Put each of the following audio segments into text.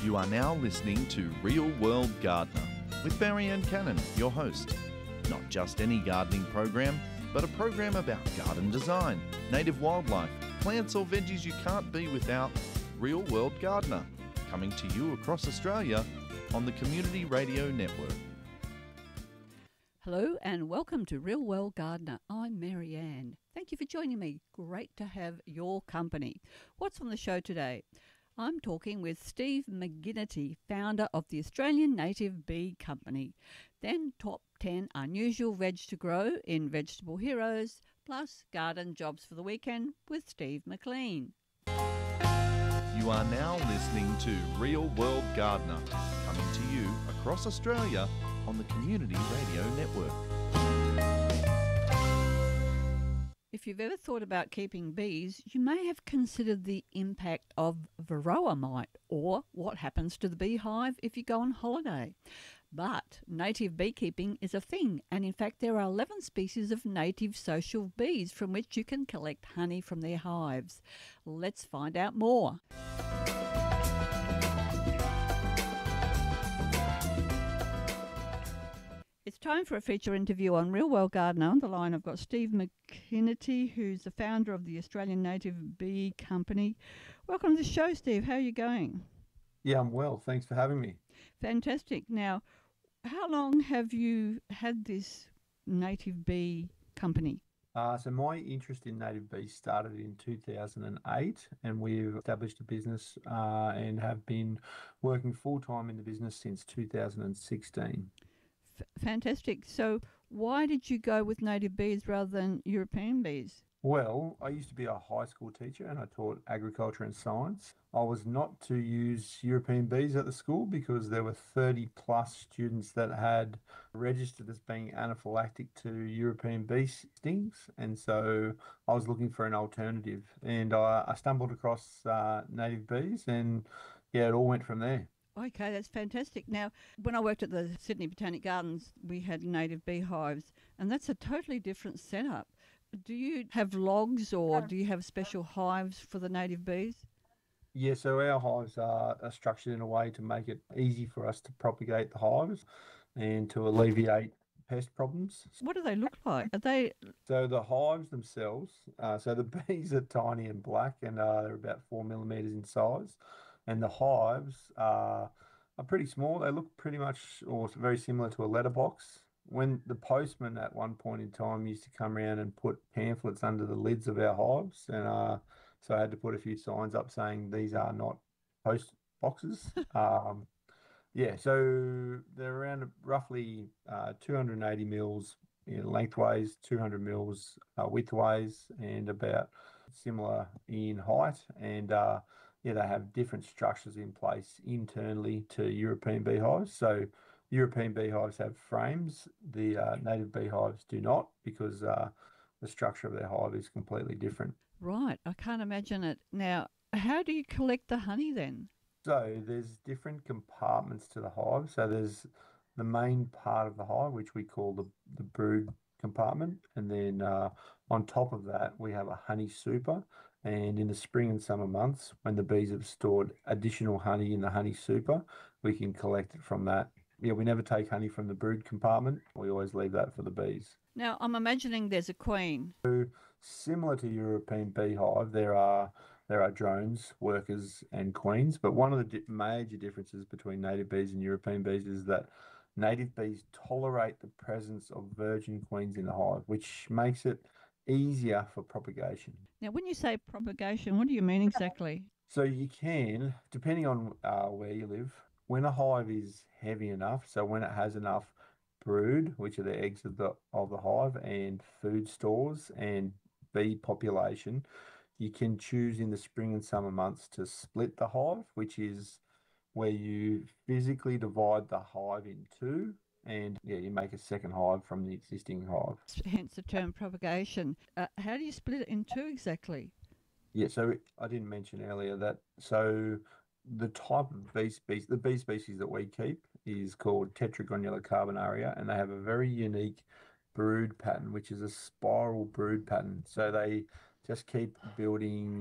You are now listening to Real World Gardener with Marianne Cannon, your host. Not just any gardening program, but a program about garden design, native wildlife, plants or veggies you can't be without. Real World Gardener, coming to you across Australia on the Community Radio Network. Hello and welcome to Real World Gardener. I'm Marianne. Thank you for joining me. Great to have your company. What's on the show today? I'm talking with Steve McGinnity, founder of the Australian Native Bee Company. Then top 10 unusual veg to grow in Vegetable Heroes, plus garden jobs for the weekend with Steve McLean. You are now listening to Real World Gardener, coming to you across Australia on the Community Radio Network. If you've ever thought about keeping bees, you may have considered the impact of varroa mite, or what happens to the beehive if you go on holiday. But native beekeeping is a thing, and in fact there are 11 species of native social bees from which you can collect honey from their hives. Let's find out more. It's time for a feature interview on Real World Gardener. On the line I've got Steve McGinnity, who's the founder of the Australian Native Bee Company. Welcome to the show, Steve. How are you going? Yeah, I'm well. Thanks for having me. Fantastic. Now, how long have you had this native bee company? So my interest in native bees started in 2008, and we've established a business and have been working full-time in the business since 2016. Fantastic. So why did you go with native bees rather than European bees? Well, I used to be a high school teacher and I taught agriculture and science. I was not to use European bees at the school because there were 30 plus students that had registered as being anaphylactic to European bee stings. And so I was looking for an alternative, and I stumbled across native bees, and yeah, it all went from there. Okay, that's fantastic. Now, when I worked at the Sydney Botanic Gardens, we had native beehives, and that's a totally different setup. Do you have logs, or do you have special hives for the native bees? Yeah, so our hives are structured in a way to make it easy for us to propagate the hives and to alleviate pest problems. What do they look like? Are they... So the hives themselves, so the bees are tiny and black, and they're about 4 millimeters in size. And the hives are pretty small. They look pretty much or very similar to a letterbox. When the postman at one point in time used to come around and put pamphlets under the lids of our hives, and so I had to put a few signs up saying these are not post boxes. Yeah, so they're around roughly 280 mils lengthways, 200 mils widthways, and about similar in height. And yeah, they have different structures in place internally to European beehives. So European beehives have frames. The native beehives do not, because the structure of their hive is completely different. Right, I can't imagine it. Now, how do you collect the honey then? So there's different compartments to the hive. So there's the main part of the hive, which we call the brood compartment. And then on top of that, we have a honey super. And in the spring and summer months, when the bees have stored additional honey in the honey super, we can collect it from that. Yeah, we never take honey from the brood compartment. We always leave that for the bees. Now, I'm imagining there's a queen. Similar to European beehive, there are drones, workers, and queens. But one of the major differences between native bees and European bees is that native bees tolerate the presence of virgin queens in the hive, which makes it easier for propagation. Now, when you say propagation, what do you mean exactly? So you can, depending on where you live, when a hive is heavy enough, so when it has enough brood, which are the eggs of the hive, and food stores and bee population, you can choose in the spring and summer months to split the hive, which is where you physically divide the hive in two, and yeah, you make a second hive from the existing hive. Hence the term propagation. How do you split it in two exactly? Yeah, so I didn't mention earlier that, so the type of bee species, the bee species that we keep is called Tetragonula carbonaria, and they have a very unique brood pattern, which is a spiral brood pattern. So they just keep building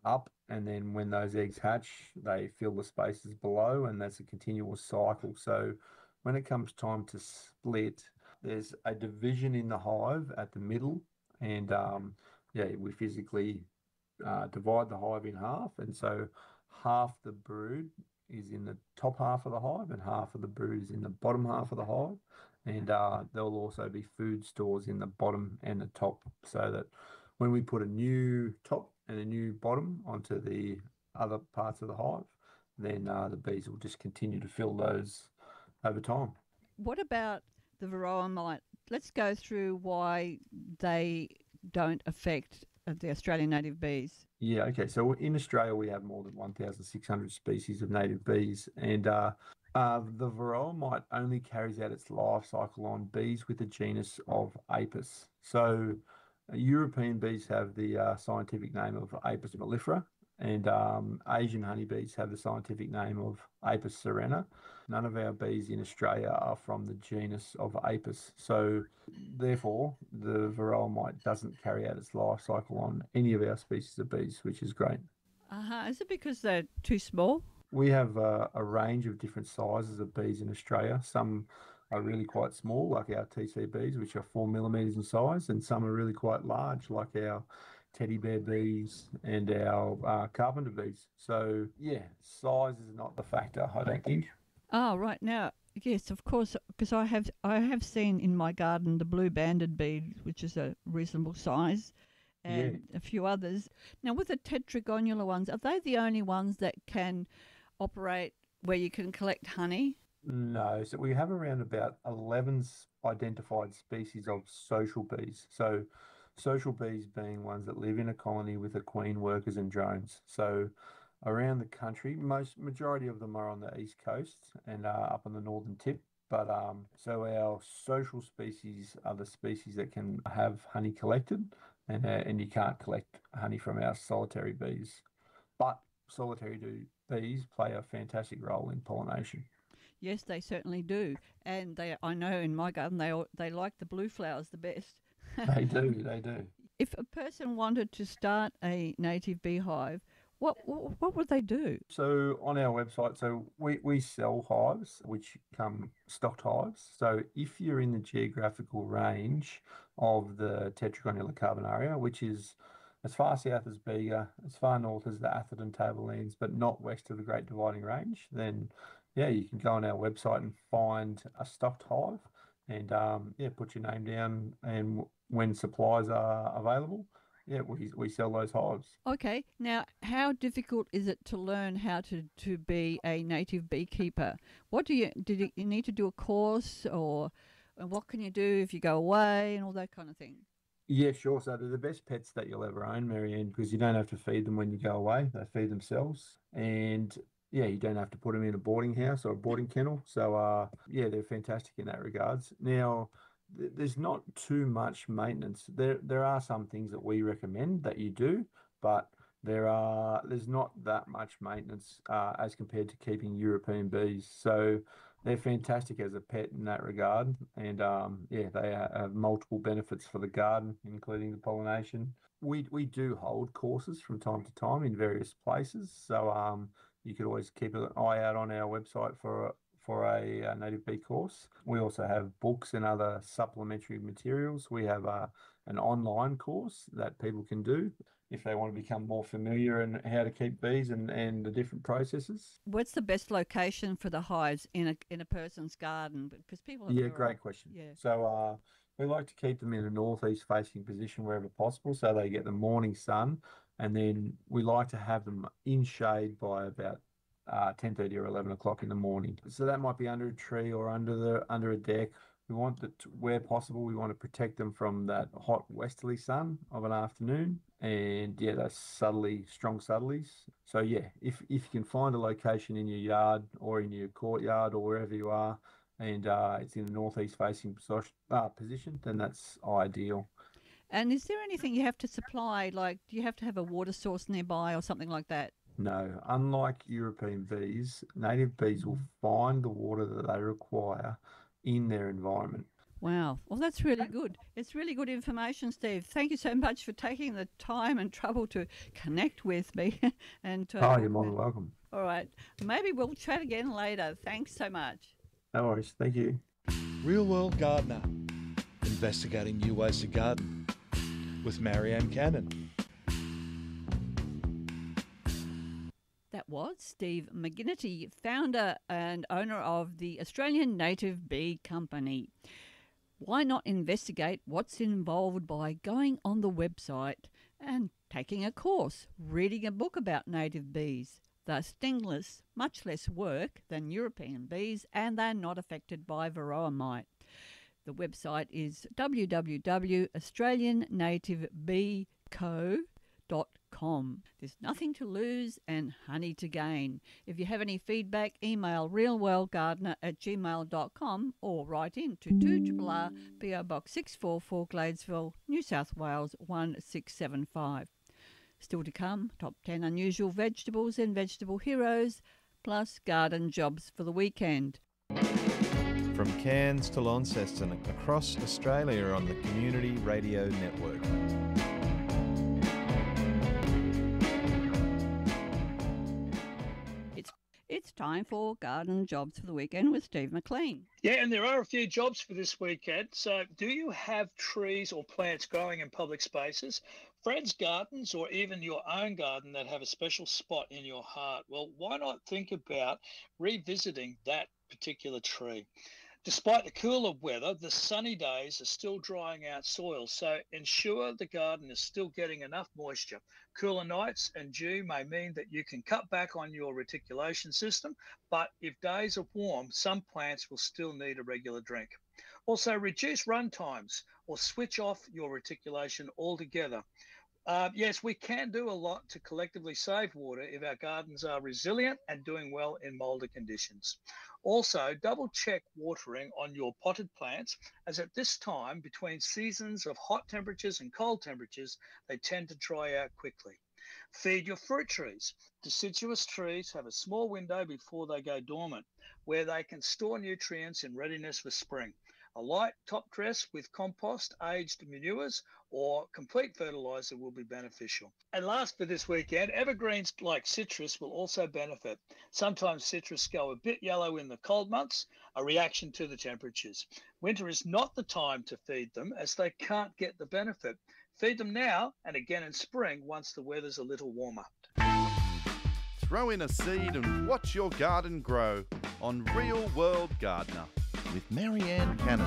up, and then when those eggs hatch, they fill the spaces below, and that's a continuous cycle. So when it comes time to split, there's a division in the hive at the middle, and yeah, we physically divide the hive in half, and so half the brood is in the top half of the hive, and half of the brood is in the bottom half of the hive. And there'll also be food stores in the bottom and the top, so that when we put a new top and a new bottom onto the other parts of the hive, then the bees will just continue to fill those over time. What about the varroa mite? Let's go through why they don't affect the Australian native bees. Yeah, okay. So in Australia, we have more than 1,600 species of native bees, and the varroa mite only carries out its life cycle on bees with the genus of Apis. So European bees have the scientific name of Apis mellifera, and Asian honeybees have the scientific name of Apis cerana. None of our bees in Australia are from the genus of Apis. So therefore, the varroa mite doesn't carry out its life cycle on any of our species of bees, which is great. Is it because they're too small? We have a range of different sizes of bees in Australia. Some are really quite small, like our TCBs, which are 4 millimeters in size, and some are really quite large, like our teddy bear bees and our carpenter bees. So yeah, size is not the factor, I don't think. Oh, right now, yes, of course, because I have seen in my garden the blue banded bee, which is a reasonable size, and a few others. Now, with the tetragonula ones, are they the only ones that can operate where you can collect honey? No, so we have around about 11 identified species of social bees. So social bees being ones that live in a colony with the queen, workers, and drones. So around the country, majority of them are on the east coast and up on the northern tip. But so our social species are the species that can have honey collected, and you can't collect honey from our solitary bees. But solitary bees play a fantastic role in pollination. Yes, they certainly do, and I know in my garden they like the blue flowers the best. They do, they do. If a person wanted to start a native beehive, what would they do? So on our website, so we sell hives, which come stocked hives. So if you're in the geographical range of the Tetragonula carbonaria, which is as far south as Bega, as far north as the Atherton Tablelands, but not west of the Great Dividing Range, then yeah, you can go on our website and find a stocked hive, and yeah, put your name down, and when supplies are available, yeah, we sell those hives. Okay, now how difficult is it to learn how to be a native beekeeper? Did you need to do a course, or what can you do if you go away and all that kind of thing? Yeah, sure. So they're the best pets that you'll ever own, Marianne, because you don't have to feed them when you go away. They feed themselves. And yeah, you don't have to put them in a boarding house or a boarding kennel. So yeah, they're fantastic in that regards. Now, there's not too much maintenance. There are some things that we recommend that you do, but there's not that much maintenance as compared to keeping European bees. So they're fantastic as a pet in that regard, and yeah, they have multiple benefits for the garden, including the pollination. We do hold courses from time to time in various places, so you could always keep an eye out on our website for a native bee course. We also have books and other supplementary materials. We have an online course that people can do if they want to become more familiar in how to keep bees and the different processes. What's the best location for the hives in a person's garden? Because people Yeah, great question. Yeah. So we like to keep them in a northeast facing position wherever possible, so they get the morning sun, and then we like to have them in shade by about 10:30 or 11 o'clock in the morning. So that might be under a tree or under a deck. We want that where possible, we want to protect them from that hot westerly sun of an afternoon, and yeah, those strong southerlies. So yeah, if you can find a location in your yard or in your courtyard or wherever you are, and it's in a northeast facing position, then that's ideal. And is there anything you have to supply? Like, do you have to have a water source nearby or something like that? No, unlike European bees, native bees will find the water that they require in their environment. Wow. Well, that's really good. It's really good information, Steve. Thank you so much for taking the time and trouble to connect with me. and Oh, you're more than welcome. All right. Maybe we'll chat again later. Thanks so much. No worries. Thank you. Real World Gardener, investigating new ways to garden with Marianne Cannon. That was Steve McGinnity, founder and owner of the Australian Native Bee Company. Why not investigate what's involved by going on the website and taking a course, reading a book about native bees? They're stingless, much less work than European bees, and they're not affected by varroa mite. The website is www.australiannativebeeco.com. There's nothing to lose and honey to gain. If you have any feedback, email realworldgardener@gmail.com or write in to 2RRR PO Box 644 Gladesville, New South Wales 16675. Still to come, top 10 unusual vegetables and vegetable heroes, plus garden jobs for the weekend. From Cairns to Launceston, across Australia on the Community Radio Network. It's time for garden jobs for the weekend with Steve McLean. Yeah, and there are a few jobs for this weekend. So do you have trees or plants growing in public spaces, friends' gardens, or even your own garden that have a special spot in your heart? Well, why not think about revisiting that particular tree? Despite the cooler weather, the sunny days are still drying out soil, so ensure the garden is still getting enough moisture. Cooler nights and dew may mean that you can cut back on your reticulation system, but if days are warm, some plants will still need a regular drink. Also, reduce run times or switch off your reticulation altogether. Yes, we can do a lot to collectively save water if our gardens are resilient and doing well in milder conditions. Also, double check watering on your potted plants, as at this time, between seasons of hot temperatures and cold temperatures, they tend to dry out quickly. Feed your fruit trees. Deciduous trees have a small window before they go dormant, where they can store nutrients in readiness for spring. A light top dress with compost, aged manures, or complete fertilizer will be beneficial. And last for this weekend, evergreens like citrus will also benefit. Sometimes citrus go a bit yellow in the cold months, a reaction to the temperatures. Winter is not the time to feed them as they can't get the benefit. Feed them now and again in spring once the weather's a little warmer. Throw in a seed and watch your garden grow on Real World Gardener with Marianne Cannon.